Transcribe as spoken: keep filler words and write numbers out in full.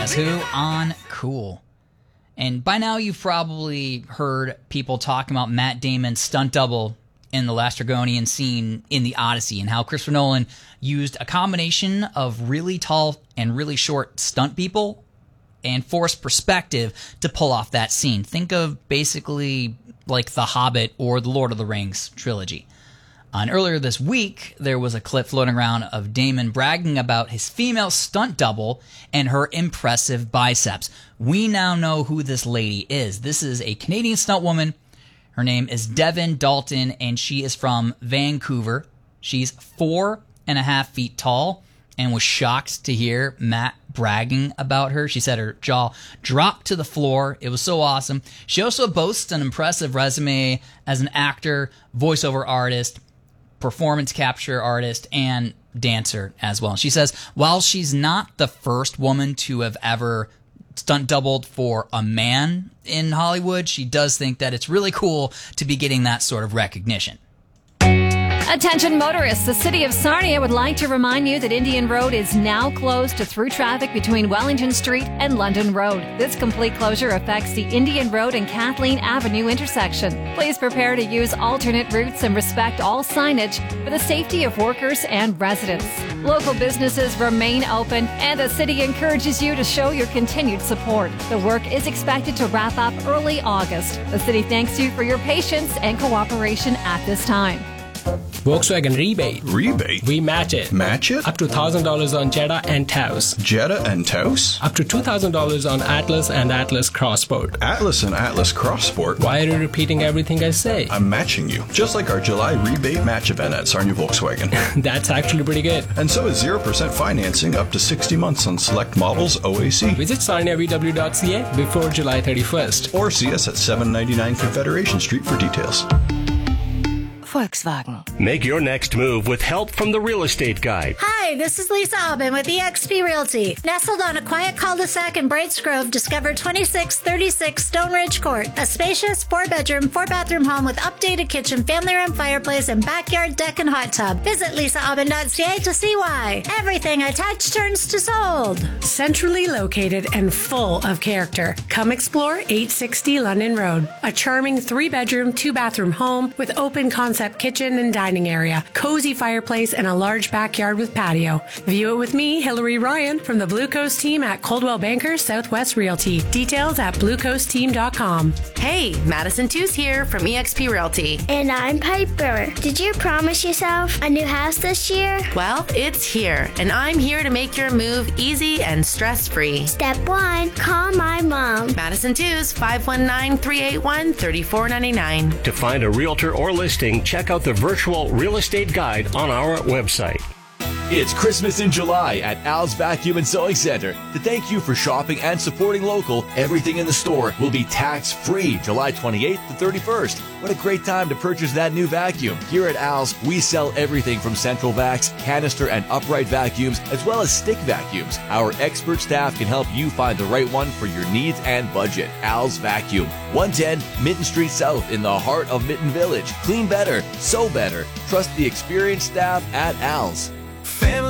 Guess Who on Cool. And by now you've probably heard people talking about Matt Damon's stunt double in the Last Dragonian scene in The Odyssey, and how Christopher Nolan used a combination of really tall and really short stunt people and forced perspective to pull off that scene. Think of basically like The Hobbit or the Lord of the Rings trilogy. And earlier this week, there was a clip floating around of Damon bragging about his female stunt double and her impressive biceps. We now know who this lady is. This is a Canadian stunt woman. Her name is Devin Dalton, and she is from Vancouver. She's four and a half feet tall and was shocked to hear Matt bragging about her. She said her jaw dropped to the floor. It was so awesome. She also boasts an impressive resume as an actor, voiceover artist, performance capture artist, and dancer as well. She says while she's not the first woman to have ever stunt doubled for a man in Hollywood, she does think that it's really cool to be getting that sort of recognition. Attention motorists, the City of Sarnia would like to remind you that Indian Road is now closed to through traffic between Wellington Street and London Road. This complete closure affects the Indian Road and Kathleen Avenue intersection. Please prepare to use alternate routes and respect all signage for the safety of workers and residents. Local businesses remain open, and the city encourages you to show your continued support. The work is expected to wrap up early August. The city thanks you for your patience and cooperation at this time. Volkswagen rebate. Rebate? We match it. Match it? Up to one thousand dollars on Jetta and Taos. Jetta and Taos? Up to two thousand dollars on Atlas and Atlas Crossport. Atlas and Atlas Crossport? Why are you repeating everything I say? I'm matching you. Just like our July rebate match event at Sarnia Volkswagen. That's actually pretty good. And so is zero percent financing up to sixty months on select models O A C. Visit sarnia v w dot c a before July thirty-first. Or see us at seven ninety-nine Confederation Street for details. Volkswagen. Make your next move with help from the Real Estate Guide. Hi, this is Lisa Aubin with E X P Realty. Nestled on a quiet cul-de-sac in Brights Grove, discover twenty-six thirty-six Stone Ridge Court, a spacious four-bedroom, four-bathroom home with updated kitchen, family room, fireplace, and backyard deck and hot tub. Visit lisa aubin dot c a to see why. Everything I touch turns to sold. Centrally located and full of character. Come explore eight sixty London Road, a charming three-bedroom, two-bathroom home with open concept kitchen and dining area, cozy fireplace, and a large backyard with patio. View it with me, Hillary Ryan, from the Blue Coast team at Coldwell Banker Southwest Realty. Details at blue coast team dot com. Hey, Madison Tooze here from E X P Realty. And I'm Piper. Did you promise yourself a new house this year? Well, it's here, and I'm here to make your move easy and stress-free. Step one, call my mom. Madison Tooze, five one nine, three eight one, three four nine nine. To find a realtor or listing, check out the virtual real estate guide on our website. It's Christmas in July at Al's Vacuum and Sewing Center. To thank you for shopping and supporting local, everything in the store will be tax-free July twenty-eighth to thirty-first. What a great time to purchase that new vacuum. Here at Al's, we sell everything from central vacs, canister and upright vacuums, as well as stick vacuums. Our expert staff can help you find the right one for your needs and budget. Al's Vacuum, one ten Minton Street South in the heart of Minton Village. Clean better, sew better. Trust the experienced staff at Al's. Family